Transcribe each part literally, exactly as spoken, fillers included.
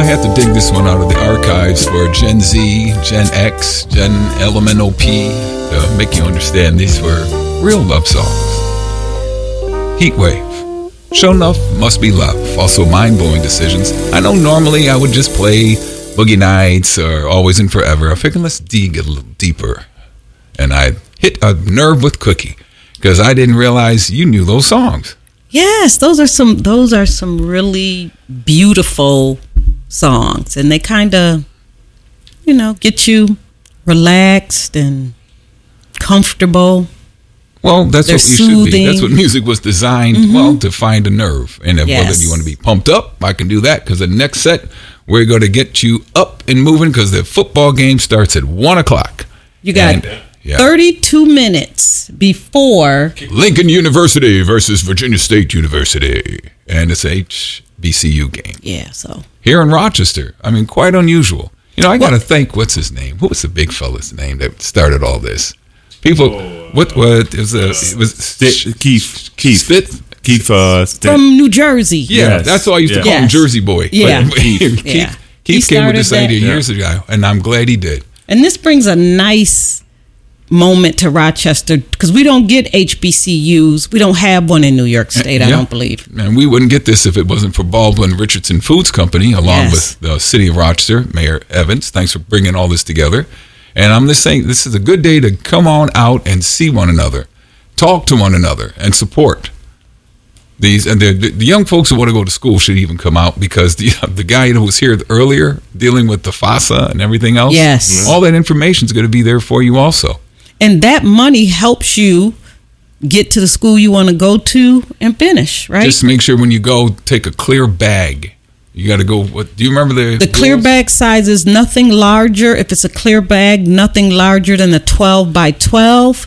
have to dig this one out of the archives for Gen Z, Gen X, Gen L M N O P to make you understand these were real love songs. Heatwave. Show Enough, Must Be Love. Also mind-blowing decisions. I know normally I would just play Boogie Nights or Always and Forever. I figured let's dig a little deeper. And I hit a nerve with Cookie because I didn't realize you knew those songs. Yes, those are some those are some really beautiful songs, and they kind of, you know, get you relaxed and comfortable. Well, that's They're what you soothing. should be. That's what music was designed, mm-hmm. well, to find a nerve. And if, Yes. whether you want to be pumped up, I can do that because the next set, we're going to get you up and moving because the football game starts at one o'clock. You got And, yeah. thirty-two minutes before Lincoln University versus Virginia State University. And it's a H B C U game. Yeah, so. Here in Rochester. I mean, quite unusual. You know, I got to thank, what's his name? Who was the big fella's name that started all this? People, Oh, what, what, it was, a, it was St- Keith, Keith, Spit? Keith, uh, St- From New Jersey. Yeah, Yes. that's all I used to Yeah. call him, Yes. Jersey Boy. Yeah. But Keith, Yeah. Keith, He Keith came with this started idea that. years ago, and I'm glad he did. And this brings a nice moment to Rochester because we don't get H B C Us. We don't have one in New York State, I Yeah. don't believe. And we wouldn't get this if it wasn't for Baldwin Richardson Foods Company, along Yes. with the city of Rochester, Mayor Evans. Thanks for bringing all this together. And I'm just saying, this is a good day to come on out and see one another, talk to one another, and support these. And the, the young folks who want to go to school should even come out because the the guy who was here earlier dealing with the FASA and everything else, Yes. all that information is going to be there for you also. And that money helps you get to the school you want to go to and finish, right? Just make sure when you go, take a clear bag. You got to go. What do you remember the The clear rules? bag size is nothing larger. If it's a clear bag, nothing larger than a twelve by twelve.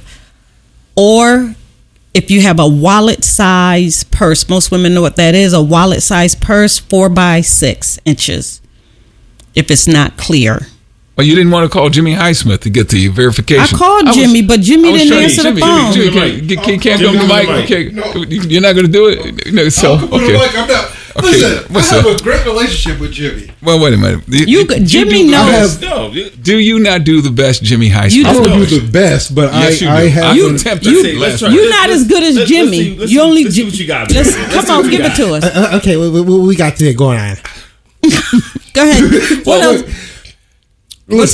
Or if you have a wallet size purse, most women know what that is. A wallet size purse, four by six inches. If it's not clear. Well, you didn't want to call Jimmy Highsmith to get the verification. I called was- Jimmy, but Jimmy I was didn't trying- answer the Jimmy, phone. Jimmy, Jimmy, Jimmy, can't, can't Jimmy, go to the Jimmy, mic. Jimmy. Okay, you're not going to do it. No, so I'll put okay. it like I'm not. Okay, Listen, what's I have up? a great relationship with Jimmy. Well, wait a minute. You could- Jimmy do the knows. best- no, you- Do you not do the best Jimmy Highsmith? You I don't do. do the best, but Yes, you I, I do. have. I been- attempted You- it last try- week. You're let's- not let's- as good as let's- Jimmy. Let's see, let's You see- only let's see what you got. man. Let's, Let's come see on, what you give got. it to us. Uh, okay, we, we, we got that going on. Go ahead. What Well, else? wait,